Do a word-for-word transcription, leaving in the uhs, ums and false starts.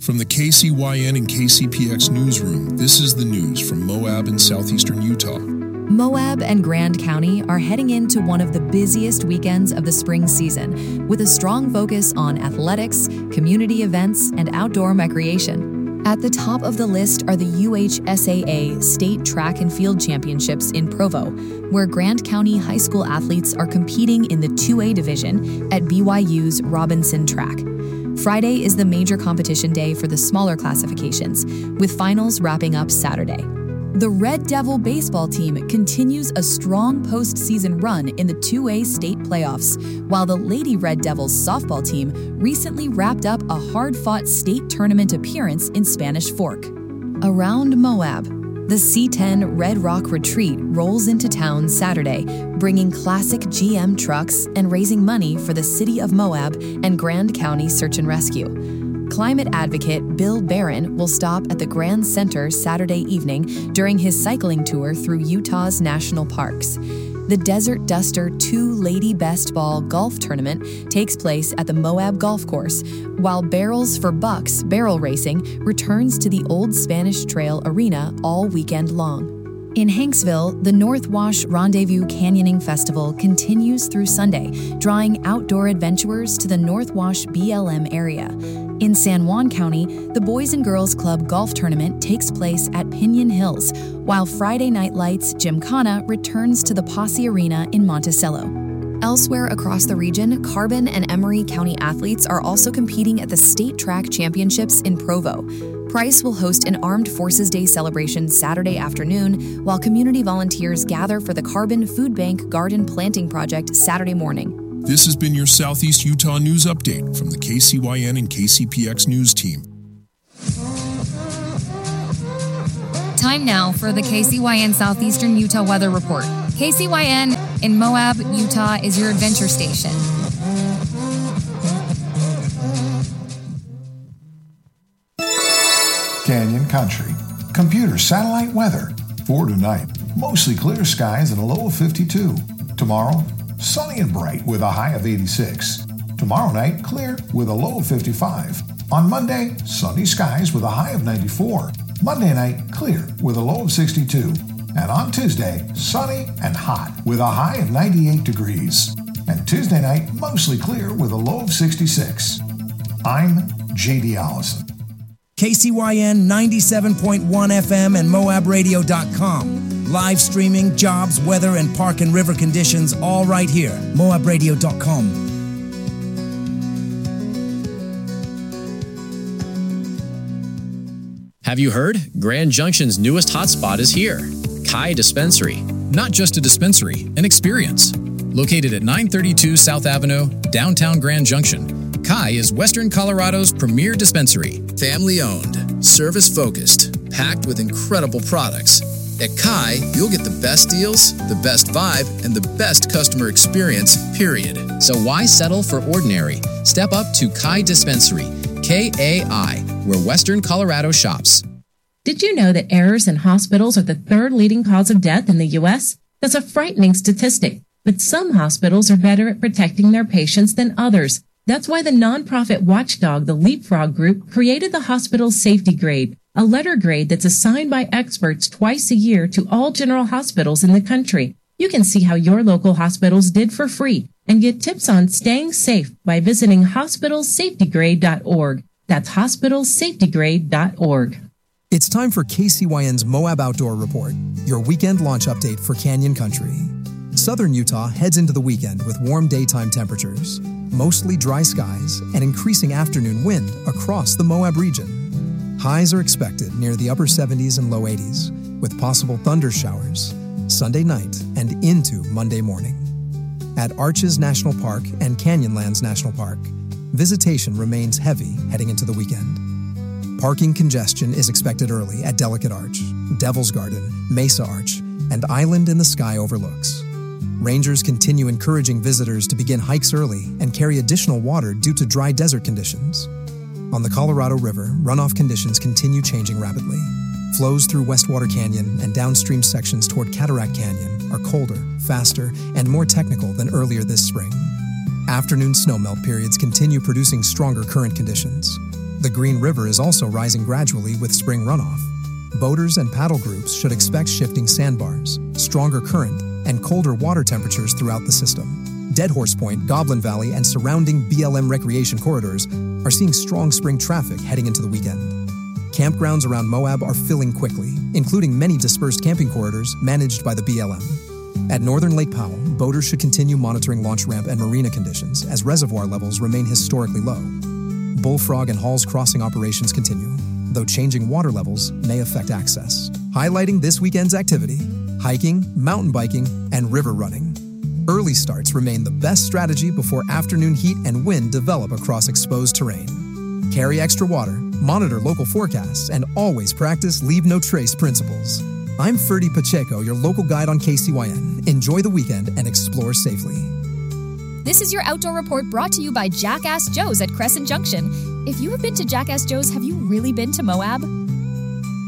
From the K C Y N and K C P X newsroom, this is the news from Moab in southeastern Utah. Moab and Grand County are heading into one of the busiest weekends of the spring season, with a strong focus on athletics, community events, and outdoor recreation. At the top of the list are the U H S A A State Track and Field Championships in Provo, where Grand County high school athletes are competing in the two A division at B Y U's Robinson Track. Friday is the major competition day for the smaller classifications, with finals wrapping up Saturday. The Red Devil baseball team continues a strong postseason run in the two A state playoffs, while the Lady Red Devils softball team recently wrapped up a hard-fought state tournament appearance in Spanish Fork. Around Moab, the C ten Red Rock Retreat rolls into town Saturday, bringing classic G M trucks and raising money for the City of Moab and Grand County Search and Rescue. Climate advocate Bill Barron will stop at the Grand Center Saturday evening during his cycling tour through Utah's national parks. The Desert Duster two Lady Best Ball golf tournament takes place at the Moab Golf Course, while Barrels for Bucks barrel racing returns to the Old Spanish Trail Arena all weekend long. In Hanksville, the North Wash Rendezvous Canyoning Festival continues through Sunday, drawing outdoor adventurers to the North Wash B L M area. In San Juan County, the Boys and Girls Club golf tournament takes place at Pinion Hills, while Friday Night Lights Gymkhana returns to the Posse Arena in Monticello. Elsewhere across the region, Carbon and Emery County athletes are also competing at the State Track Championships in Provo. Price will host an Armed Forces Day celebration Saturday afternoon, while community volunteers gather for the Carbon Food Bank Garden Planting Project Saturday morning. This has been your Southeast Utah News Update from the K C Y N and K C P X News team. Time now for the K C Y N Southeastern Utah Weather Report. K C Y N in Moab, Utah is your adventure station. Canyon Country. Computer satellite weather. For tonight, mostly clear skies and a low of fifty-two. Tomorrow, sunny and bright with a high of eighty-six. Tomorrow night, clear with a low of fifty-five. On Monday, sunny skies with a high of ninety-four. Monday night, clear with a low of sixty-two. And on Tuesday, sunny and hot with a high of ninety-eight degrees. And Tuesday night, mostly clear with a low of sixty-six. I'm J D Allison. K C Y N ninety-seven point one F M and Moab Radio dot com. Live streaming, jobs, weather, and park and river conditions all right here. Moab Radio dot com. Have you heard? Grand Junction's newest hotspot is here. Kai Dispensary. Not just a dispensary, an experience. Located at nine thirty-two South Avenue, downtown Grand Junction, Kai is Western Colorado's premier dispensary. Family-owned, service-focused, packed with incredible products. At Kai, you'll get the best deals, the best vibe, and the best customer experience, period. So why settle for ordinary? Step up to Kai Dispensary, K A I, where Western Colorado shops. Did you know that errors in hospitals are the third leading cause of death in the U S? That's a frightening statistic, but some hospitals are better at protecting their patients than others. That's why the nonprofit watchdog, the Leapfrog Group, created the hospital's safety grade, a letter grade that's assigned by experts twice a year to all general hospitals in the country. You can see how your local hospitals did for free and get tips on staying safe by visiting hospitals safety grade dot org. That's hospitals safety grade dot org. It's time for K C Y N's Moab Outdoor Report, your weekend launch update for Canyon Country. Southern Utah heads into the weekend with warm daytime temperatures, mostly dry skies, and increasing afternoon wind across the Moab region. Highs are expected near the upper seventies and low eighties, with possible thunder showers Sunday night and into Monday morning. At Arches National Park and Canyonlands National Park, visitation remains heavy heading into the weekend. Parking congestion is expected early at Delicate Arch, Devil's Garden, Mesa Arch, and Island in the Sky Overlooks. Rangers continue encouraging visitors to begin hikes early and carry additional water due to dry desert conditions. On the Colorado River, runoff conditions continue changing rapidly. Flows through Westwater Canyon and downstream sections toward Cataract Canyon are colder, faster, and more technical than earlier this spring. Afternoon snowmelt periods continue producing stronger current conditions. The Green River is also rising gradually with spring runoff. Boaters and paddle groups should expect shifting sandbars, stronger current, and colder water temperatures throughout the system. Dead Horse Point, Goblin Valley, and surrounding B L M recreation corridors are seeing strong spring traffic heading into the weekend. Campgrounds around Moab are filling quickly, including many dispersed camping corridors managed by the B L M. At Northern Lake Powell, boaters should continue monitoring launch ramp and marina conditions as reservoir levels remain historically low. Bullfrog and Halls crossing operations continue, though changing water levels may affect access. Highlighting this weekend's activity, hiking, mountain biking, and river running. Early starts remain the best strategy before afternoon heat and wind develop across exposed terrain. Carry extra water, monitor local forecasts, and always practice leave no trace principles. I'm Ferdy Pacheco, your local guide on K C Y N. Enjoy the weekend and explore safely. This is your Outdoor Report brought to you by Jackass Joe's at Crescent Junction. If you have been to Jackass Joe's, have you really been to Moab?